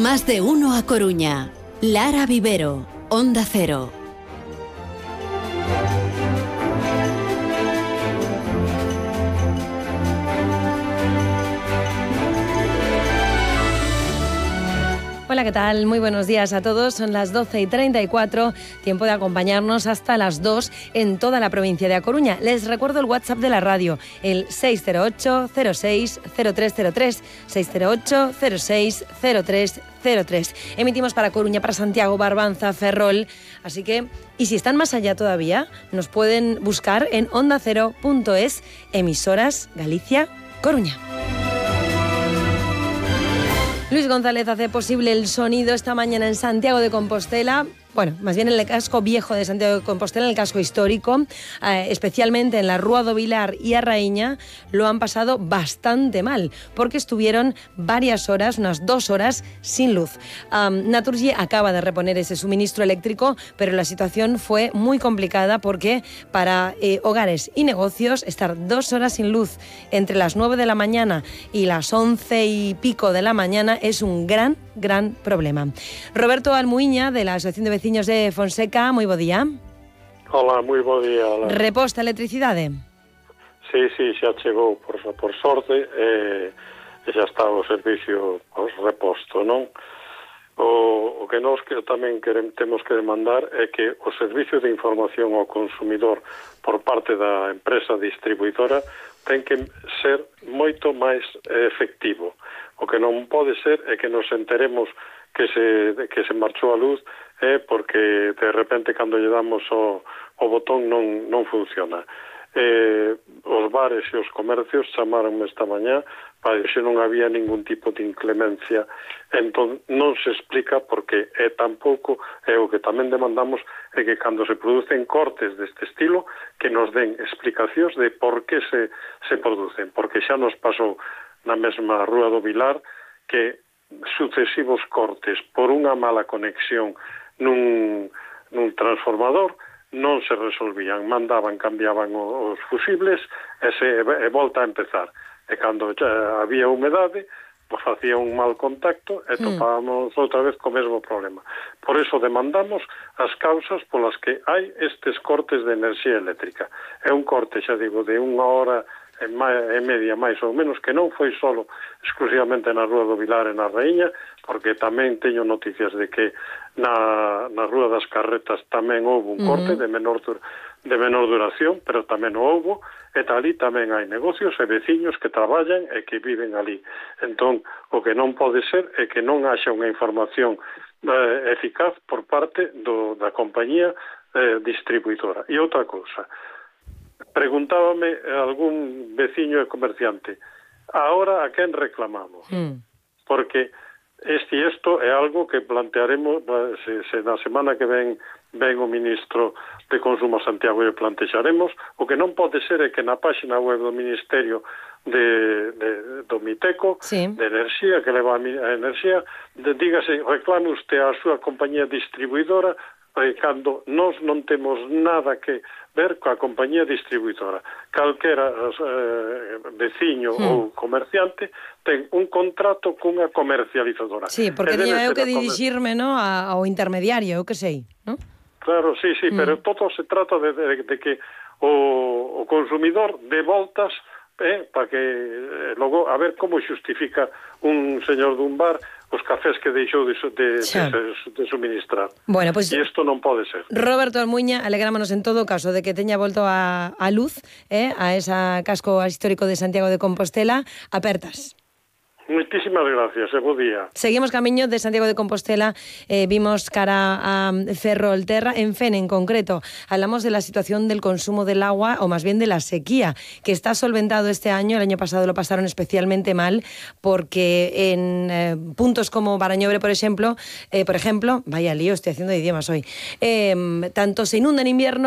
Más de uno a Coruña. Lara Vivero, Onda Cero. Hola, ¿qué tal? Muy buenos días a todos. Son las 12:34, tiempo de acompañarnos hasta las 2 en toda la provincia de A Coruña. Les recuerdo el WhatsApp de la radio, el 608-06-0303, 608-06-0303. Emitimos para Coruña, para Santiago, Barbanza, Ferrol, así que, y si están más allá todavía, nos pueden buscar en ondacero.es, emisoras Galicia, Coruña. Luis González hace posible el sonido esta mañana en Santiago de Compostela. Bueno, más bien en el casco viejo de Santiago de Compostela, en el casco histórico, especialmente en la Rúa do Vilar y a Raíña, lo han pasado bastante mal, porque estuvieron varias horas, unas 2 horas, sin luz. Naturgy acaba de reponer ese suministro eléctrico, pero la situación fue muy complicada porque para hogares y negocios estar 2 horas sin luz entre las 9 de la mañana y las 11 y pico de la mañana es un gran problema. Roberto Almuiña, de la Asociación de Veciños de Fonseca, moi bo día. Hola, moi bo día. Hola. Reposta a electricidade? Sí, xa chegou por sorte e xa está o servicio reposto, non? O que nós tamén temos que demandar é que o servicio de información ao consumidor por parte da empresa distribuidora ten que ser moito máis efectivo. O que non pode ser é que nos enteremos que se marchou a luz porque de repente cando lle damos o botón non funciona. Os bares e os comercios chamaronme esta mañá para que non había ningún tipo de inclemencia, entón non se explica porque tampouco o que tamén demandamos é que cando se producen cortes deste estilo que nos den explicacións de por que se producen, porque xa nos pasou na mesma Rúa do Vilar que sucesivos cortes por unha mala conexión nun transformador non se resolvían, cambiaban os fusibles e volta a empezar. E cando había humedade, pues facía un mal contacto e topábamos outra vez co mesmo problema. Por iso demandamos as causas polas que hai estes cortes de enerxía eléctrica. É un corte, xa digo, de 1 hora e media máis ou menos, que non foi solo exclusivamente na Rúa do Vilar e na Raíña, porque tamén teño noticias de que na Rúa das Carretas tamén houve un corte de menor duración, pero tamén o houve, e ali tamén hai negocios e veciños que traballan e que viven ali. Entón, o que non pode ser é que non haxa unha información eficaz por parte da compañía distribuidora. E outra cousa, preguntábame algún veciño e comerciante, ahora a quen reclamamos? Porque isto é algo que plantearemos se na semana que ven o ministro de Consumo a Santiago e plantexaremos. O que non pode ser é que na página web do Ministerio do Miteco, de Enerxía, que leva a enerxía, dígase, reclame usted a súa compañía distribuidora, cando nós non temos nada que ver coa compañía distribuidora. Calquera veciño ou comerciante ten un contrato cunha comercializadora. Sí, porque teño eu que dirixirme ao intermediario, eu que sei, non? Claro, sí, pero todo se trata de que o consumidor dé voltas para que logo a ver como xustifica un señor dun bar os cafés que deixou de suministrar. Bueno, pues, e isto non pode ser. Roberto Almuiña, alegrámonos en todo caso de que teña volto a luz a esa casco histórico de Santiago de Compostela apertas. Moitísimas gracias, bo día. Seguimos camiño de Santiago de Compostela, vimos cara a Ferrolterra, en Fen en concreto. Hablamos de la situación del consumo del agua, o más bien de la sequía, que está solventado este año. El año pasado lo pasaron especialmente mal, porque en puntos como Barañobre, por ejemplo, vaya lío, estoy haciendo de idiomas hoy, tanto se inunda en invierno